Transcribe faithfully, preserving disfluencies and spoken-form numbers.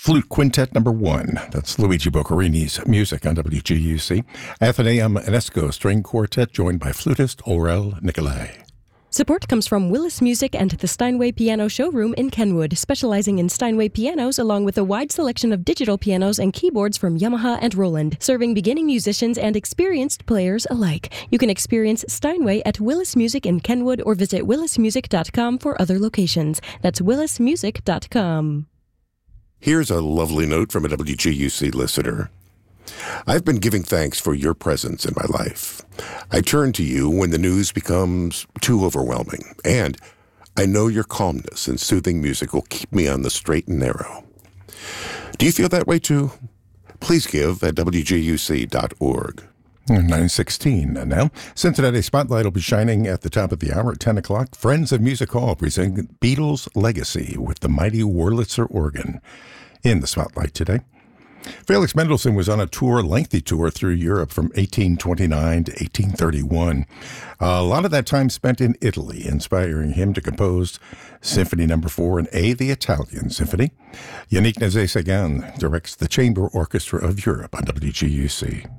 Flute Quintet number one. That's Luigi Boccherini's music on W G U C. Athenaeum Enesco String Quartet joined by flutist Aurel Nicolai. Support comes from Willis Music and the Steinway Piano Showroom in Kenwood, specializing in Steinway pianos along with a wide selection of digital pianos and keyboards from Yamaha and Roland, serving beginning musicians and experienced players alike. You can experience Steinway at Willis Music in Kenwood or visit willis music dot com for other locations. That's willis music dot com. Here's a lovely note from a W G U C listener. I've been giving thanks for your presence in my life. I turn to you when the news becomes too overwhelming, and I know your calmness and soothing music will keep me on the straight and narrow. Do you feel that way too? Please give at w g u c dot org. nine sixteen now. Cincinnati Spotlight will be shining at the top of the hour at ten o'clock. Friends of Music Hall presenting Beatles' Legacy with the mighty Wurlitzer organ in the Spotlight today. Felix Mendelssohn was on a tour, lengthy tour through Europe from eighteen twenty-nine to eighteen thirty-one. A lot of that time spent in Italy, inspiring him to compose Symphony Number Four in A, the Italian Symphony. Yannick Nézet-Séguin directs the Chamber Orchestra of Europe on W G U C.